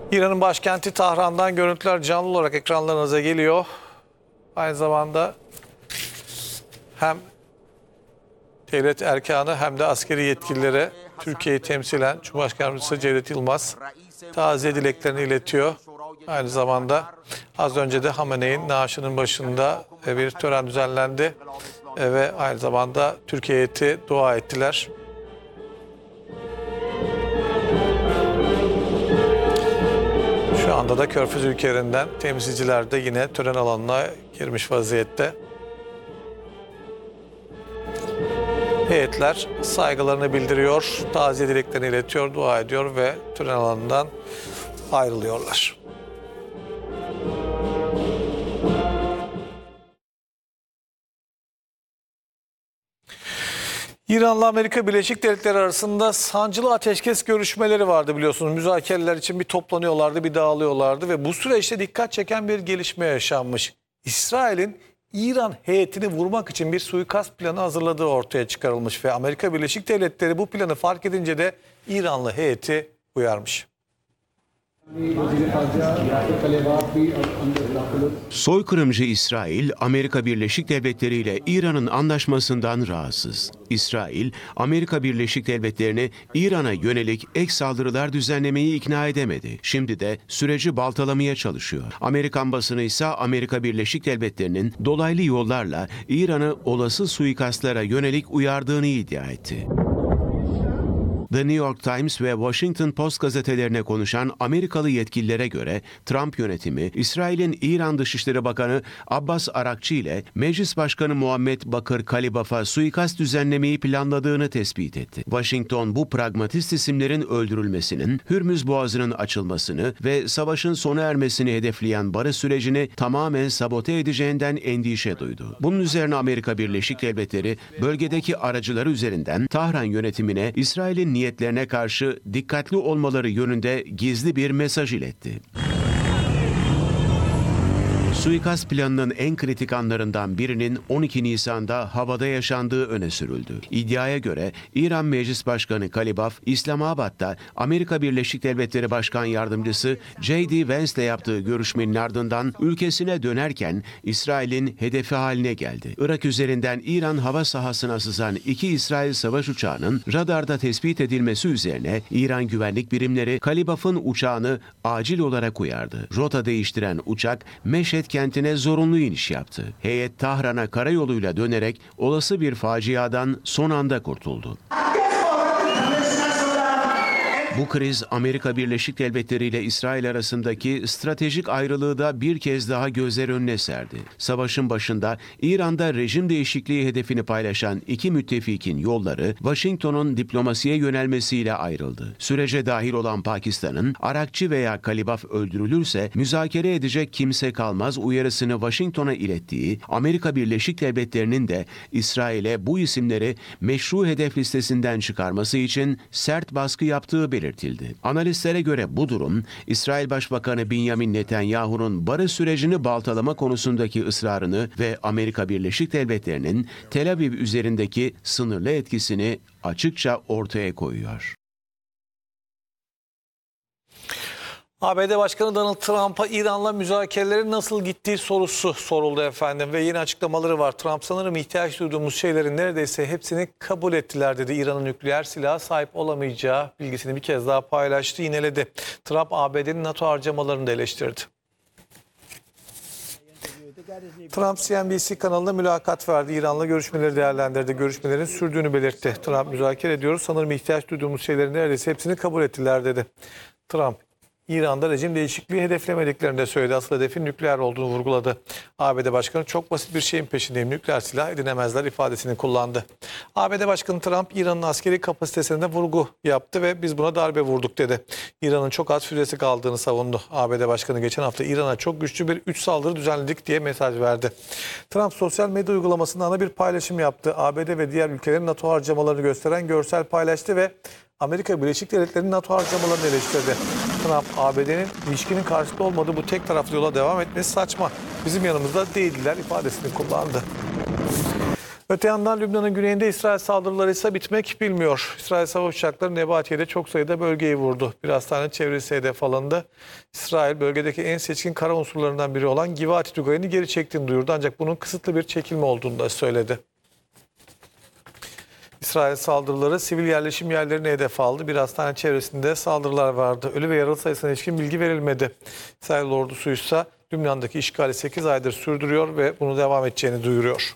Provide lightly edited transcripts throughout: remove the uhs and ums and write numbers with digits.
İran'ın başkenti Tahran'dan görüntüler canlı olarak ekranlarınıza geliyor. Aynı zamanda hem devlet erkanı hem de askeri yetkililere Türkiye'yi temsilen Cumhurbaşkanı Yardımcısı Cevdet Yılmaz taziye dileklerini iletiyor. Aynı zamanda az önce de Hamene'nin naaşının başında bir tören düzenlendi ve aynı zamanda Türkiye heyeti dua ettiler. Şu anda da Körfez ülkelerinden temsilciler de yine tören alanına girmiş vaziyette. Heyetler saygılarını bildiriyor, taziye dileklerini iletiyor, dua ediyor ve tören alanından ayrılıyorlar. İran'la Amerika Birleşik Devletleri arasında sancılı ateşkes görüşmeleri vardı biliyorsunuz. Müzakereler için bir toplanıyorlardı, bir dağılıyorlardı ve bu süreçte dikkat çeken bir gelişme yaşanmış. İsrail'in İran heyetini vurmak için bir suikast planı hazırladığı ortaya çıkarılmış ve Amerika Birleşik Devletleri bu planı fark edince de İranlı heyeti uyarmış. Soykırımcı İsrail, Amerika Birleşik Devletleri ile İran'ın anlaşmasından rahatsız. İsrail, Amerika Birleşik Devletleri'ni İran'a yönelik ek saldırılar düzenlemeyi ikna edemedi. Şimdi de süreci baltalamaya çalışıyor. Amerikan basını ise Amerika Birleşik Devletleri'nin dolaylı yollarla İran'ı olası suikastlara yönelik uyardığını iddia etti. The New York Times ve Washington Post gazetelerine konuşan Amerikalı yetkililere göre Trump yönetimi İsrail'in İran Dışişleri Bakanı Abbas Arakçı ile Meclis Başkanı Muhammed Bakır Kalibaf'a suikast düzenlemeyi planladığını tespit etti. Washington bu pragmatist isimlerin öldürülmesinin, Hürmüz Boğazı'nın açılmasını ve savaşın sona ermesini hedefleyen barış sürecini tamamen sabote edeceğinden endişe duydu. Bunun üzerine Amerika Birleşik Devletleri bölgedeki aracıları üzerinden Tahran yönetimine İsrail'in niyetlerine karşı dikkatli olmaları yönünde gizli bir mesaj iletti. Suikast planının en kritik anlarından birinin 12 Nisan'da havada yaşandığı öne sürüldü. İddiaya göre İran Meclis Başkanı Kalibaf, İslamabad'da Amerika Birleşik Devletleri Başkan Yardımcısı J.D. Vance'le yaptığı görüşmenin ardından ülkesine dönerken İsrail'in hedefi haline geldi. Irak üzerinden İran hava sahasına sızan 2 İsrail savaş uçağının radarda tespit edilmesi üzerine İran güvenlik birimleri Kalibaf'ın uçağını acil olarak uyardı. Rota değiştiren uçak Meşhed kentine zorunlu iniş yaptı. Heyet Tahran'a karayoluyla dönerek olası bir faciadan son anda kurtuldu. Bu kriz Amerika Birleşik Devletleri ile İsrail arasındaki stratejik ayrılığı da bir kez daha gözler önüne serdi. Savaşın başında İran'da rejim değişikliği hedefini paylaşan iki müttefikin yolları Washington'un diplomasiye yönelmesiyle ayrıldı. Sürece dahil olan Pakistan'ın Arakçı veya Kalibaf öldürülürse müzakere edecek kimse kalmaz uyarısını Washington'a ilettiği Amerika Birleşik Devletleri'nin de İsrail'e bu isimleri meşru hedef listesinden çıkarması için sert baskı yaptığı belirtildi. Analistlere göre bu durum, İsrail Başbakanı Benjamin Netanyahu'nun barış sürecini baltalama konusundaki ısrarını ve Amerika Birleşik Devletleri'nin Tel Aviv üzerindeki sınırlı etkisini açıkça ortaya koyuyor. ABD Başkanı Donald Trump'a İran'la müzakerelerin nasıl gittiği sorusu soruldu efendim ve yeni açıklamaları var. Trump sanırım ihtiyaç duyduğumuz şeylerin neredeyse hepsini kabul ettiler dedi. İran'ın nükleer silaha sahip olamayacağı bilgisini bir kez daha paylaştı, yineledi. Trump ABD'nin NATO harcamalarını da eleştirdi. Trump CNBC kanalına mülakat verdi. İran'la görüşmeleri değerlendirdi. Görüşmelerin sürdüğünü belirtti. Trump müzakere ediyoruz. Sanırım ihtiyaç duyduğumuz şeylerin neredeyse hepsini kabul ettiler dedi. Trump İran'da rejim değişikliği hedeflemediklerini de söyledi. Asıl hedefin nükleer olduğunu vurguladı. ABD Başkanı çok basit bir şeyin peşindeyim. Nükleer silah edinemezler ifadesini kullandı. ABD Başkanı Trump İran'ın askeri kapasitesine vurgu yaptı ve biz buna darbe vurduk dedi. İran'ın çok az füzesi kaldığını savundu. ABD Başkanı geçen hafta İran'a çok güçlü bir 3 saldırı düzenledik diye mesaj verdi. Trump sosyal medya uygulamasında ana bir paylaşım yaptı. ABD ve diğer ülkelerin NATO harcamalarını gösteren görsel paylaştı ve Amerika Birleşik Devletleri'nin NATO harcamalarını eleştirdi. Trump, ABD'nin ilişkinin karşılıklı olmadığı bu tek taraflı yola devam etmesi saçma. Bizim yanımızda değildiler ifadesini kullandı. Öte yandan Lübnan'ın güneyinde İsrail saldırıları ise bitmek bilmiyor. İsrail savaş uçakları Nebatiye'de çok sayıda bölgeyi vurdu. Bir hastane çevresi hedef alındı. İsrail bölgedeki en seçkin kara unsurlarından biri olan Givati Tugayı'nı geri çektiğini duyurdu. Ancak bunun kısıtlı bir çekilme olduğunu da söyledi. İsrail saldırıları sivil yerleşim yerlerini hedef aldı. Bir hastane çevresinde saldırılar vardı. Ölü ve yaralı sayısına ilişkin bilgi verilmedi. İsrail ordusu ise Lübnan'daki işgali 8 aydır sürdürüyor ve bunu devam edeceğini duyuruyor.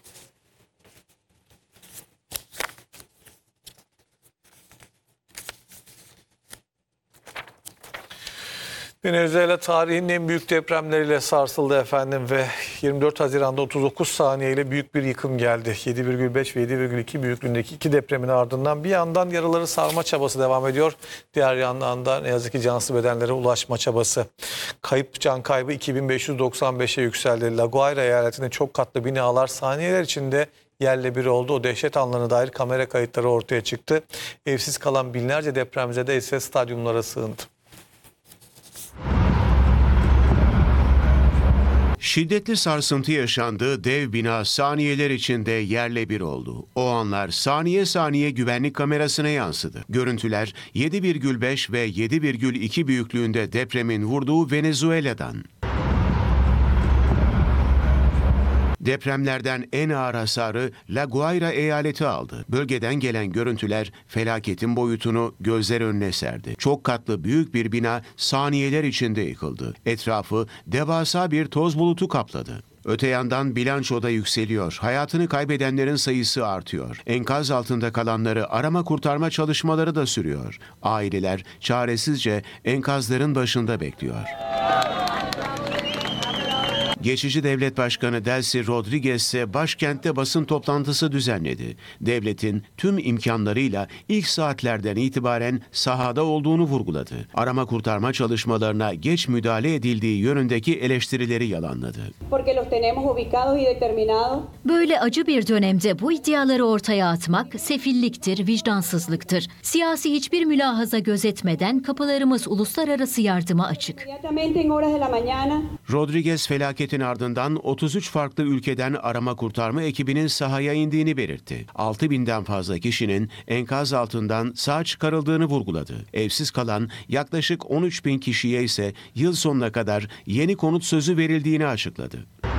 Venezuela tarihinin en büyük depremleriyle sarsıldı efendim ve 24 Haziran'da 39 saniyeyle büyük bir yıkım geldi. 7,5 ve 7,2 büyüklüğündeki iki depremin ardından bir yandan yaraları sarma çabası devam ediyor. Diğer yandan da ne yazık ki cansız bedenlere ulaşma çabası. Can kaybı 2595'e yükseldi. La Guaira eyaletinde çok katlı binalar saniyeler içinde yerle bir oldu. O dehşet anlarına dair kamera kayıtları ortaya çıktı. Evsiz kalan binlerce depremzede ise stadyumlara sığındı. Şiddetli sarsıntı yaşandı, dev bina saniyeler içinde yerle bir oldu. O anlar saniye saniye güvenlik kamerasına yansıdı. Görüntüler 7,5 ve 7,2 büyüklüğünde depremin vurduğu Venezuela'dan. Depremlerden en ağır hasarı La Guaira eyaleti aldı. Bölgeden gelen görüntüler felaketin boyutunu gözler önüne serdi. Çok katlı büyük bir bina saniyeler içinde yıkıldı. Etrafı devasa bir toz bulutu kapladı. Öte yandan bilanço da yükseliyor. Hayatını kaybedenlerin sayısı artıyor. Enkaz altında kalanları arama kurtarma çalışmaları da sürüyor. Aileler çaresizce enkazların başında bekliyor. Geçici Devlet Başkanı Delcy Rodriguez ise başkentte basın toplantısı düzenledi. Devletin tüm imkanlarıyla ilk saatlerden itibaren sahada olduğunu vurguladı. Arama kurtarma çalışmalarına geç müdahale edildiği yönündeki eleştirileri yalanladı. Böyle acı bir dönemde bu iddiaları ortaya atmak sefilliktir, vicdansızlıktır. Siyasi hiçbir mülahaza gözetmeden kapılarımız uluslararası yardıma açık. Rodriguez felaketin ardından 33 farklı ülkeden arama kurtarma ekibinin sahaya indiğini belirtti. 6.000'den fazla kişinin enkaz altından sağ çıkarıldığını vurguladı. Evsiz kalan yaklaşık 13.000 kişiye ise yıl sonuna kadar yeni konut sözü verildiğini açıkladı.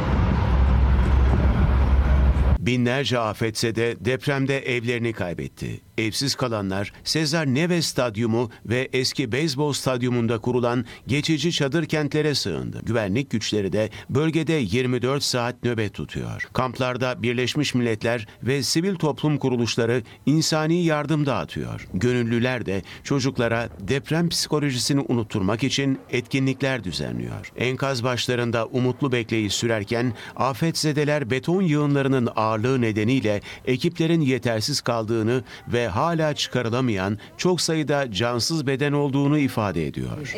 Binlerce afetse depremde evlerini kaybetti. Evsiz kalanlar Cesar Neves Stadyumu ve eski beyzbol stadyumunda kurulan geçici çadır kentlere sığındı. Güvenlik güçleri de bölgede 24 saat nöbet tutuyor. Kamplarda Birleşmiş Milletler ve sivil toplum kuruluşları insani yardım dağıtıyor. Gönüllüler de çocuklara deprem psikolojisini unutturmak için etkinlikler düzenliyor. Enkaz başlarında umutlu bekleyiş sürerken afetzedeler beton yığınlarının ağırlığı nedeniyle ekiplerin yetersiz kaldığını ve hala çıkarılamayan çok sayıda cansız beden olduğunu ifade ediyor.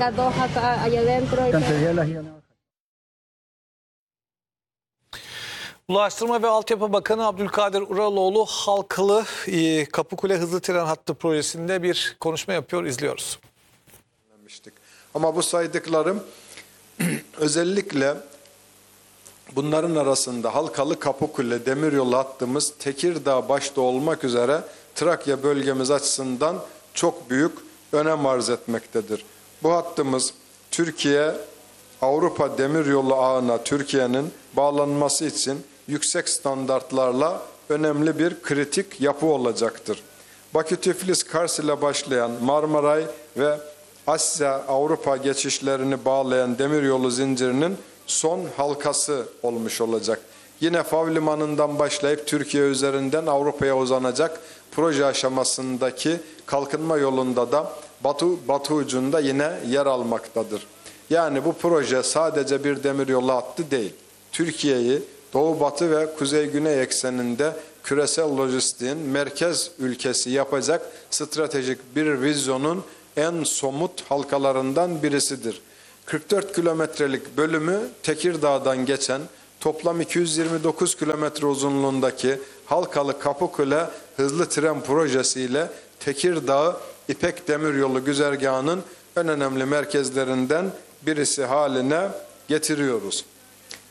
Ulaştırma ve Altyapı Bakanı Abdülkadir Uraloğlu Halkalı Kapıkule Hızlı Tren Hattı projesinde bir konuşma yapıyor, izliyoruz. Ama bu saydıklarım özellikle bunların arasında Halkalı Kapıkule demiryolu hattımız Tekirdağ başta olmak üzere Trakya bölgemiz açısından çok büyük önem arz etmektedir. Bu hattımız Türkiye Avrupa demiryolu ağına Türkiye'nin bağlanması için yüksek standartlarla önemli bir kritik yapı olacaktır. Bakü-Tiflis-Kars ile başlayan Marmaray ve Asya-Avrupa geçişlerini bağlayan demiryolu zincirinin son halkası olmuş olacak. Yine Fav Limanı'ndan başlayıp Türkiye üzerinden Avrupa'ya uzanacak proje aşamasındaki kalkınma yolunda da batı ucunda yine yer almaktadır. Yani bu proje sadece bir demiryolu hattı değil. Türkiye'yi doğu batı ve kuzey güney ekseninde küresel lojistiğin merkez ülkesi yapacak stratejik bir vizyonun en somut halkalarından birisidir. 44 kilometrelik bölümü Tekirdağ'dan geçen toplam 229 kilometre uzunluğundaki Halkalı Kapıkule hızlı tren projesiyle Tekirdağ İpek Demiryolu güzergahının en önemli merkezlerinden birisi haline getiriyoruz.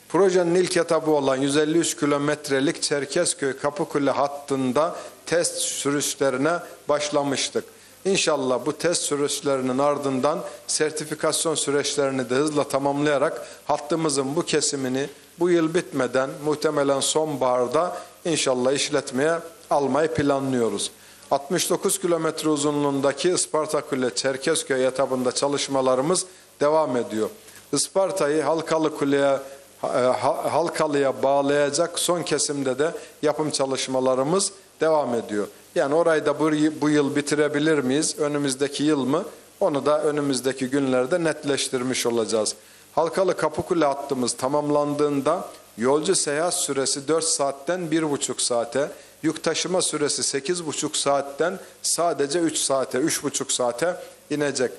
Projenin ilk etabı olan 153 kilometrelik Çerkezköy-Kapıkule hattında test sürüşlerine başlamıştık. İnşallah bu test sürüşlerinin ardından sertifikasyon süreçlerini de hızla tamamlayarak hattımızın bu kesimini bu yıl bitmeden muhtemelen sonbaharda inşallah işletmeye almayı planlıyoruz. 69 kilometre uzunluğundaki Ispartakule Çerkezköy etabında çalışmalarımız devam ediyor. Isparta'yı Halkalı'ya bağlayacak son kesimde de yapım çalışmalarımız devam ediyor. Yani orayı da bu yıl bitirebilir miyiz? Önümüzdeki yıl mı? Onu da önümüzdeki günlerde netleştirmiş olacağız. Halkalı Kapıkule hattımız tamamlandığında yolcu seyahat süresi 4 saatten 1,5 saate, yük taşıma süresi 8,5 saatten sadece 3 saate, 3,5 saate inecek.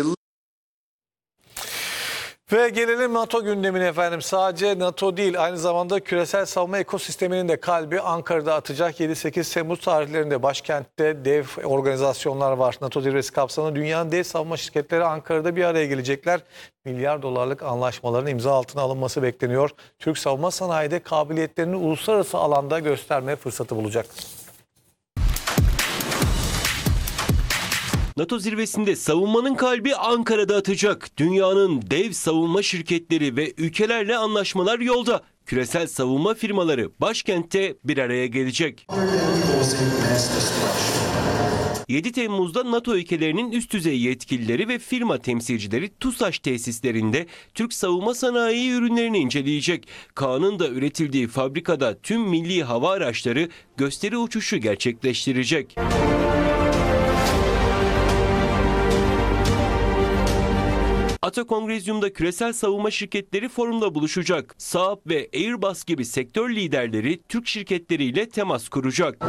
Ve gelelim NATO gündemine efendim. Sadece NATO değil, aynı zamanda küresel savunma ekosisteminin de kalbi Ankara'da atacak. 7-8 Temmuz tarihlerinde başkentte dev organizasyonlar var. NATO zirvesi kapsamında dünyanın dev savunma şirketleri Ankara'da bir araya gelecekler. Milyar dolarlık anlaşmaların imza altına alınması bekleniyor. Türk savunma sanayide kabiliyetlerini uluslararası alanda gösterme fırsatı bulacak. NATO zirvesinde savunmanın kalbi Ankara'da atacak. Dünyanın dev savunma şirketleri ve ülkelerle anlaşmalar yolda. Küresel savunma firmaları başkentte bir araya gelecek. 7 Temmuz'da NATO ülkelerinin üst düzey yetkilileri ve firma temsilcileri TUSAŞ tesislerinde Türk savunma sanayi ürünlerini inceleyecek. Kaan'ın da üretildiği fabrikada tüm milli hava araçları gösteri uçuşu gerçekleştirecek. Ata Kongrezyum'da küresel savunma şirketleri forumda buluşacak. Saab ve Airbus gibi sektör liderleri Türk şirketleriyle temas kuracak.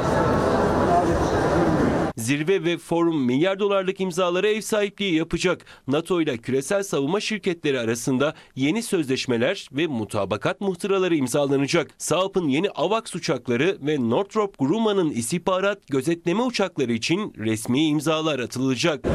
Zirve ve forum milyar dolarlık imzalara ev sahipliği yapacak. NATO ile küresel savunma şirketleri arasında yeni sözleşmeler ve mutabakat muhtıraları imzalanacak. Saab'ın yeni AVAX uçakları ve Northrop Grumman'ın istihbarat gözetleme uçakları için resmi imzalar atılacak.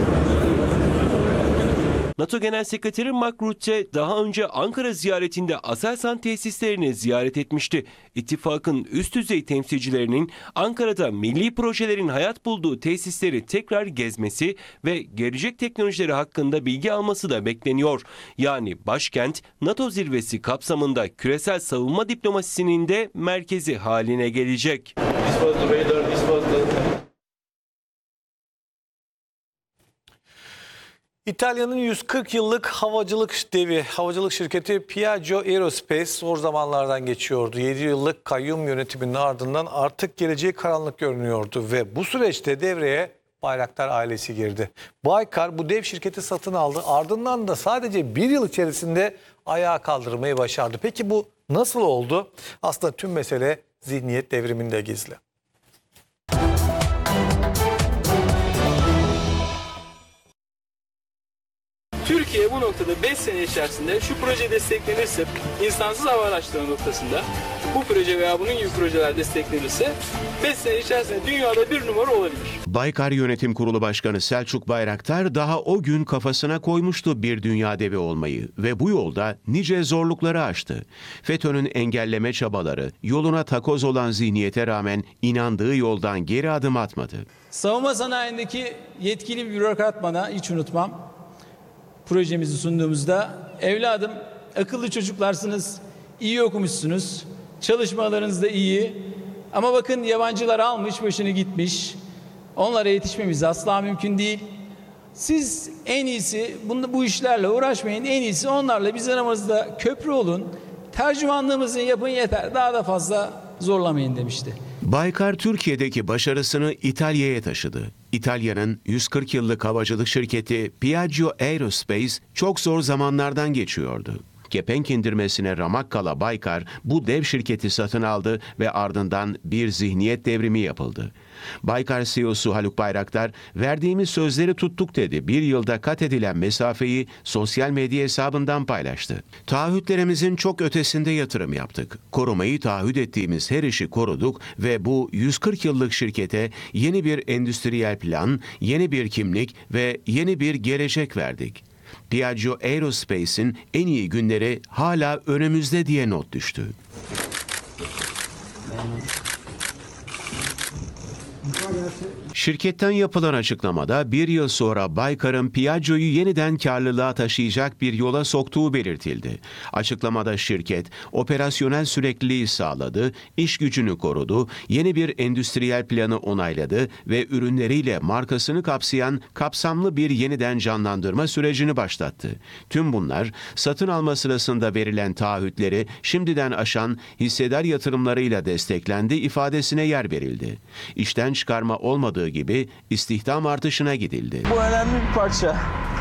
NATO Genel Sekreteri Mark Rutte daha önce Ankara ziyaretinde Aselsan tesislerini ziyaret etmişti. İttifakın üst düzey temsilcilerinin Ankara'da milli projelerin hayat bulduğu tesisleri tekrar gezmesi ve gelecek teknolojileri hakkında bilgi alması da bekleniyor. Yani başkent NATO zirvesi kapsamında küresel savunma diplomasisinin de merkezi haline gelecek. İtalya'nın 140 yıllık havacılık devi, havacılık şirketi Piaggio Aerospace zor zamanlardan geçiyordu. 7 yıllık kayyum yönetiminin ardından artık geleceği karanlık görünüyordu ve bu süreçte devreye Bayraktar ailesi girdi. Baykar bu dev şirketi satın aldı, ardından da sadece bir yıl içerisinde ayağa kaldırmayı başardı. Peki bu nasıl oldu? Aslında tüm mesele zihniyet devriminde gizli. Türkiye bu noktada 5 sene içerisinde şu proje desteklenirse, insansız hava araçları noktasında bu proje veya bunun gibi projeler desteklenirse 5 sene içerisinde dünyada bir numara olabilir. Baykar Yönetim Kurulu Başkanı Selçuk Bayraktar daha o gün kafasına koymuştu bir dünya devi olmayı ve bu yolda nice zorlukları aştı. FETÖ'nün engelleme çabaları, yoluna takoz olan zihniyete rağmen inandığı yoldan geri adım atmadı. Savunma sanayindeki yetkili bir bürokrat bana hiç unutmam. Projemizi sunduğumuzda evladım akıllı çocuklarsınız, iyi okumuşsunuz, çalışmalarınız da iyi ama bakın yabancılar almış başını gitmiş, onlara yetişmemiz asla mümkün değil. Siz en iyisi bu işlerle uğraşmayın, en iyisi onlarla biz aramızda köprü olun, tercümanlığımızı yapın yeter, daha da fazla zorlamayın demişti. Baykar Türkiye'deki başarısını İtalya'ya taşıdı. İtalya'nın 140 yıllık havacılık şirketi Piaggio Aerospace çok zor zamanlardan geçiyordu. Kepenk indirmesine ramak kala Baykar bu dev şirketi satın aldı ve ardından bir zihniyet devrimi yapıldı. Baykar CEO'su Haluk Bayraktar, verdiğimiz sözleri tuttuk dedi. Bir yılda kat edilen mesafeyi sosyal medya hesabından paylaştı. Taahhütlerimizin çok ötesinde yatırım yaptık. Korumayı taahhüt ettiğimiz her işi koruduk ve bu 140 yıllık şirkete yeni bir endüstriyel plan, yeni bir kimlik ve yeni bir gelecek verdik. Piaggio Aerospace'in en iyi günleri hala önümüzde diye not düştü. Şirketten yapılan açıklamada bir yıl sonra Baykar'ın Piaggio'yu yeniden karlılığa taşıyacak bir yola soktuğu belirtildi. Açıklamada şirket operasyonel sürekliliği sağladı, iş gücünü korudu, yeni bir endüstriyel planı onayladı ve ürünleriyle markasını kapsayan kapsamlı bir yeniden canlandırma sürecini başlattı. Tüm bunlar satın alma sırasında verilen taahhütleri şimdiden aşan hissedar yatırımlarıyla desteklendi ifadesine yer verildi. İşten çıkarma olmadığı gibi istihdam artışına gidildi. Bu önemli bir parça.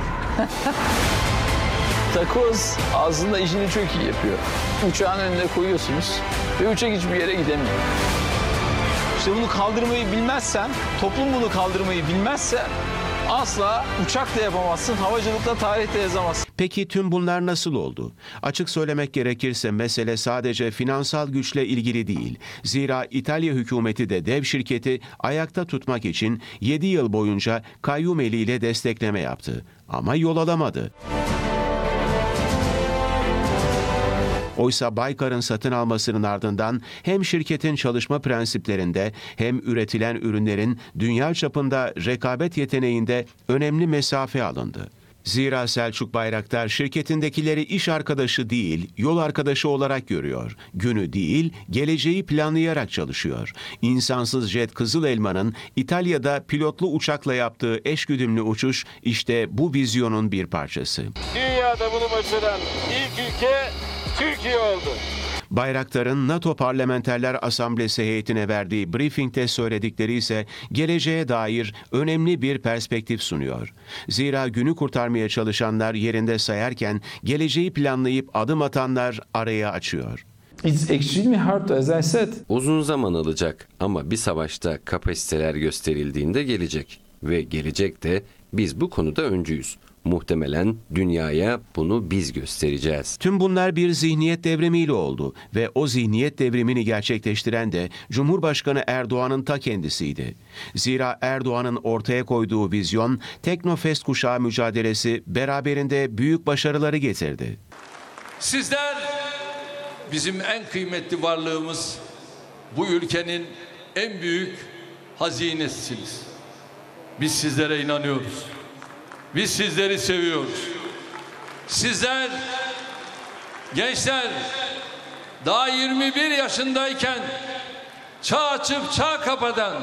Takoz aslında işini çok iyi yapıyor. Uçağın önüne koyuyorsunuz ve uçak hiçbir yere gidemiyor. İşte bunu kaldırmayı bilmezsen, toplum bunu kaldırmayı bilmezse asla uçak da yapamazsın, havacılıkta tarihte yazamazsın. Peki tüm bunlar nasıl oldu? Açık söylemek gerekirse mesele sadece finansal güçle ilgili değil. Zira İtalya hükümeti de dev şirketi ayakta tutmak için 7 yıl boyunca kayyum eliyle destekleme yaptı. Ama yol alamadı. Oysa Baykar'ın satın almasının ardından hem şirketin çalışma prensiplerinde hem üretilen ürünlerin dünya çapında rekabet yeteneğinde önemli mesafe alındı. Zira Selçuk Bayraktar şirketindekileri iş arkadaşı değil, yol arkadaşı olarak görüyor. Günü değil, geleceği planlayarak çalışıyor. İnsansız jet Kızıl Elma'nın İtalya'da pilotlu uçakla yaptığı eşgüdümlü uçuş işte bu vizyonun bir parçası. Dünyada bunu başaran ilk ülke Türkiye oldu. Bayraktar'ın NATO Parlamenterler Asamblesi heyetine verdiği briefingte söyledikleri ise geleceğe dair önemli bir perspektif sunuyor. Zira günü kurtarmaya çalışanlar yerinde sayarken geleceği planlayıp adım atanlar araya açıyor. It's extremely hard, as I said. Uzun zaman alacak ama bir savaşta kapasiteler gösterildiğinde gelecek. Ve gelecek de biz bu konuda öncüyüz. Muhtemelen dünyaya bunu biz göstereceğiz. Tüm bunlar bir zihniyet devrimiyle oldu ve o zihniyet devrimini gerçekleştiren de Cumhurbaşkanı Erdoğan'ın ta kendisiydi. Zira Erdoğan'ın ortaya koyduğu vizyon Teknofest kuşağı mücadelesi beraberinde büyük başarıları getirdi. Sizler bizim en kıymetli varlığımız, bu ülkenin en büyük hazinesisiniz. Biz sizlere inanıyoruz. Biz sizleri seviyoruz. Sizler, gençler, daha 21 yaşındayken çağ açıp çağ kapatan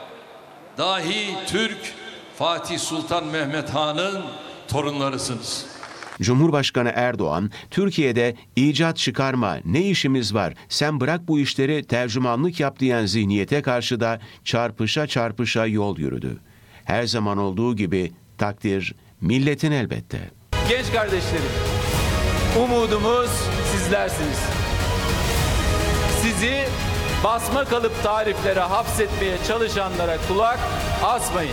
dahi Türk Fatih Sultan Mehmet Han'ın torunlarısınız. Cumhurbaşkanı Erdoğan, Türkiye'de icat çıkarma, ne işimiz var, sen bırak bu işleri tercümanlık yap diyen zihniyete karşı da çarpışa çarpışa yol yürüdü. Her zaman olduğu gibi takdir milletin elbette. Genç kardeşlerim, umudumuz sizlersiniz. Sizi basma kalıp tariflere hapsetmeye çalışanlara kulak asmayın.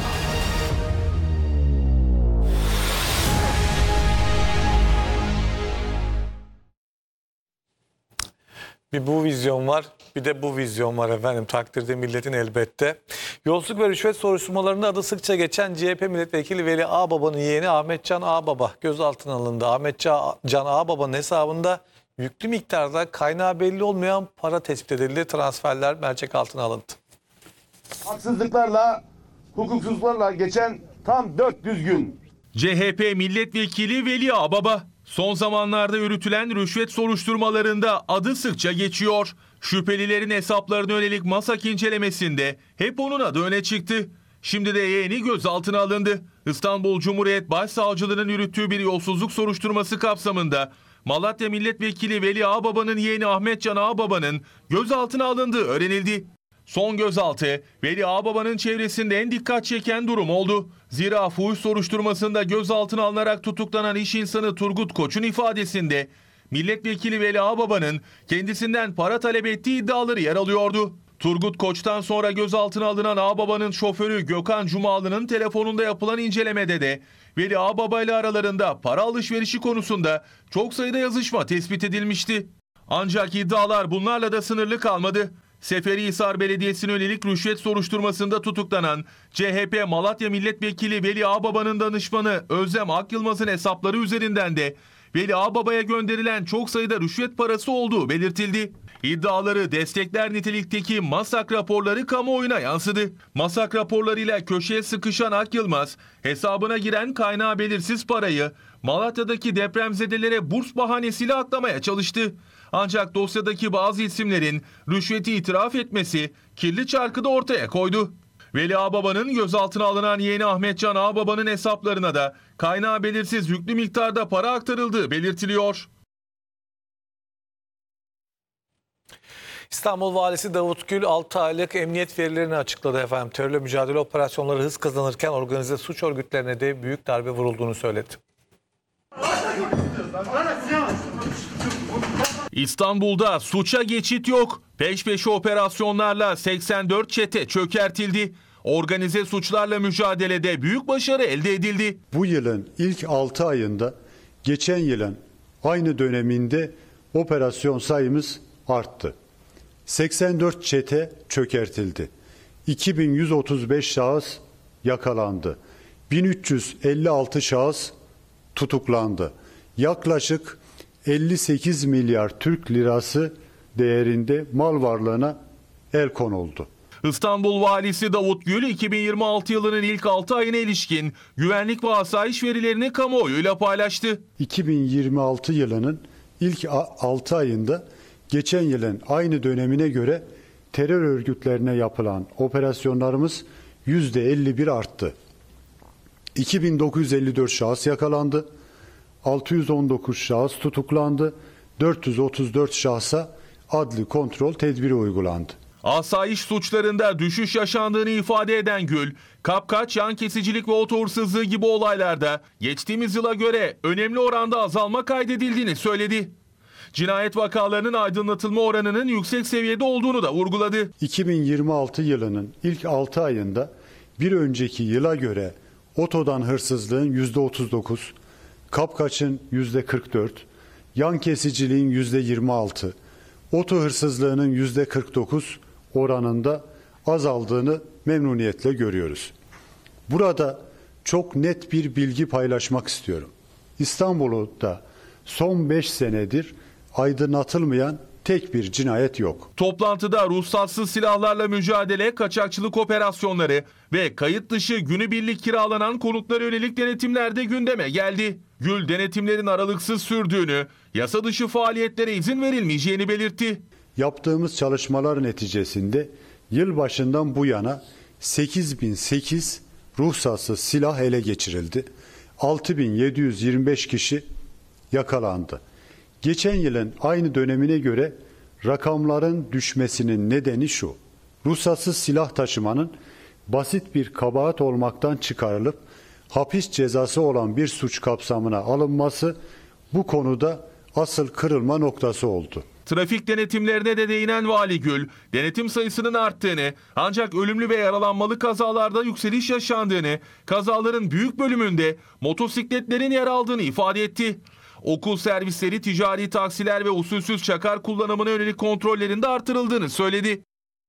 Bir bu vizyon var, bir de bu vizyon var efendim. Takdirde milletin elbette. Yolsuzluk ve rüşvet soruşturmalarında adı sıkça geçen CHP milletvekili Veli Ağbaba'nın yeğeni Ahmet Can Ağbaba gözaltına alındı. Ahmet Can Ağbaba'nın hesabında yüklü miktarda kaynağı belli olmayan para tespit edildi. Transferler mercek altına alındı. Haksızlıklarla, hukuksuzluklarla geçen tam 400 gün. CHP milletvekili Veli Ağbaba son zamanlarda yürütülen rüşvet soruşturmalarında adı sıkça geçiyor. Şüphelilerin hesaplarına yönelik MASAK incelemesinde hep onun adı öne çıktı. Şimdi de yeğeni gözaltına alındı. İstanbul Cumhuriyet Başsavcılığı'nın yürüttüğü bir yolsuzluk soruşturması kapsamında Malatya milletvekili Veli Ağbaba'nın yeğeni Ahmet Can Ağbaba'nın gözaltına alındığı öğrenildi. Son gözaltı Veli Ağbaba'nın çevresinde en dikkat çeken durum oldu. Zira fuhuş soruşturmasında gözaltına alınarak tutuklanan iş insanı Turgut Koç'un ifadesinde milletvekili Veli Ağbaba'nın kendisinden para talep ettiği iddiaları yer alıyordu. Turgut Koç'tan sonra gözaltına alınan Ağbaba'nın şoförü Gökhan Cumalı'nın telefonunda yapılan incelemede de Veli Ağbaba ile aralarında para alışverişi konusunda çok sayıda yazışma tespit edilmişti. Ancak iddialar bunlarla da sınırlı kalmadı. Seferihisar Belediyesi'ne yönelik rüşvet soruşturmasında tutuklanan CHP Malatya Milletvekili Veli Ağbaba'nın danışmanı Özlem Akyılmaz'ın hesapları üzerinden de Veli Ağbaba'ya gönderilen çok sayıda rüşvet parası olduğu belirtildi. İddiaları destekler nitelikteki MASAK raporları kamuoyuna yansıdı. MASAK raporlarıyla köşeye sıkışan Akyılmaz, hesabına giren kaynağı belirsiz parayı Malatya'daki depremzedelere burs bahanesiyle aklamaya çalıştı. Ancak dosyadaki bazı isimlerin rüşveti itiraf etmesi kirli çarkı da ortaya koydu. Veli Ağbaba'nın gözaltına alınan yeğeni Ahmetcan Ağbaba'nın hesaplarına da kaynağı belirsiz yüklü miktarda para aktarıldığı belirtiliyor. İstanbul Valisi Davut Gül 6 aylık emniyet verilerini açıkladı efendim. Terörle mücadele operasyonları hız kazanırken organize suç örgütlerine de büyük darbe vurulduğunu söyledi. İstanbul'da suça geçit yok. Peş peşe operasyonlarla 84 çete çökertildi. Organize suçlarla mücadelede büyük başarı elde edildi. Bu yılın ilk 6 ayında geçen yılın aynı döneminde operasyon sayımız arttı. 84 çete çökertildi. 2135 şahıs yakalandı. 1356 şahıs tutuklandı. Yaklaşık 58 milyar Türk lirası değerinde mal varlığına el konuldu. İstanbul Valisi Davut Gül 2026 yılının ilk 6 ayına ilişkin güvenlik ve asayiş verilerini kamuoyuyla paylaştı. 2026 yılının ilk 6 ayında geçen yılın aynı dönemine göre terör örgütlerine yapılan operasyonlarımız %51 arttı. 2954 şahıs yakalandı. 619 şahıs tutuklandı. 434 şahsa adli kontrol tedbiri uygulandı. Asayiş suçlarında düşüş yaşandığını ifade eden Gül, kapkaç, yan kesicilik ve oto hırsızlığı gibi olaylarda geçtiğimiz yıla göre önemli oranda azalma kaydedildiğini söyledi. Cinayet vakalarının aydınlatılma oranının yüksek seviyede olduğunu da vurguladı. 2026 yılının ilk 6 ayında bir önceki yıla göre otodan hırsızlığın %39, kapkaçın %44, yan kesiciliğin %26, oto hırsızlığının %49 oranında azaldığını memnuniyetle görüyoruz. Burada çok net bir bilgi paylaşmak istiyorum. İstanbul'da son 5 senedir aydınlatılmayan tek bir cinayet yok. Toplantıda ruhsatsız silahlarla mücadele, kaçakçılık operasyonları ve kayıt dışı günübirlik kiralanan konutlara yönelik denetimler de gündeme geldi. Gül denetimlerin aralıksız sürdüğünü, yasa dışı faaliyetlere izin verilmeyeceğini belirtti. Yaptığımız çalışmalar neticesinde yılbaşından bu yana 8008 ruhsatsız silah ele geçirildi. 6725 kişi yakalandı. Geçen yılın aynı dönemine göre rakamların düşmesinin nedeni şu: ruhsatsız silah taşımanın basit bir kabahat olmaktan çıkarılıp hapis cezası olan bir suç kapsamına alınması bu konuda asıl kırılma noktası oldu. Trafik denetimlerine de değinen Vali Gül, denetim sayısının arttığını ancak ölümlü ve yaralanmalı kazalarda yükseliş yaşandığını, kazaların büyük bölümünde motosikletlerin yer aldığını ifade etti. Okul servisleri, ticari taksiler ve usulsüz çakar kullanımına yönelik kontrollerin de artırıldığını söyledi.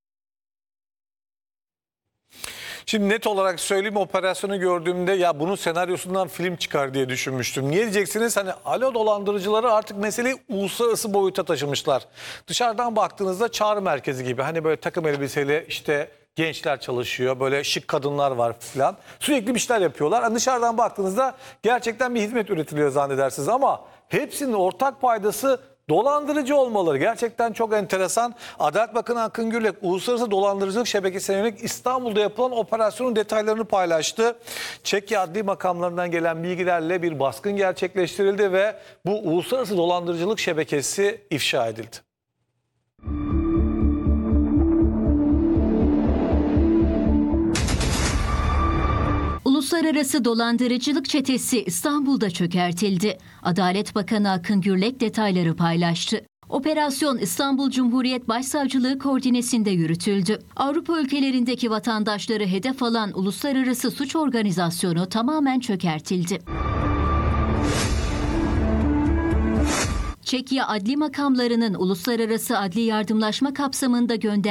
Şimdi net olarak söyleyeyim, operasyonu gördüğümde ya bunun senaryosundan film çıkar diye düşünmüştüm. Niye diyeceksiniz? Hani alo dolandırıcıları artık meseleyi uluslararası boyuta taşımışlar. Dışarıdan baktığınızda çağrı merkezi gibi, hani böyle takım elbiseli işte gençler çalışıyor, böyle şık kadınlar var falan. Sürekli bir şeyler yapıyorlar. Yani dışarıdan baktığınızda gerçekten bir hizmet üretiliyor zannedersiniz ama hepsinin ortak paydası dolandırıcı olmaları. Gerçekten çok enteresan. Adalet Bakanı Akın Gürlek uluslararası dolandırıcılık şebekesine yönelik İstanbul'da yapılan operasyonun detaylarını paylaştı. Çekya adli makamlarından gelen bilgilerle bir baskın gerçekleştirildi ve bu uluslararası dolandırıcılık şebekesi ifşa edildi. Uluslararası dolandırıcılık çetesi İstanbul'da çökertildi. Adalet Bakanı Akın Gürlek detayları paylaştı. Operasyon İstanbul Cumhuriyet Başsavcılığı koordinesinde yürütüldü. Avrupa ülkelerindeki vatandaşları hedef alan uluslararası suç organizasyonu tamamen çökertildi. Çekya adli makamlarının uluslararası adli yardımlaşma kapsamında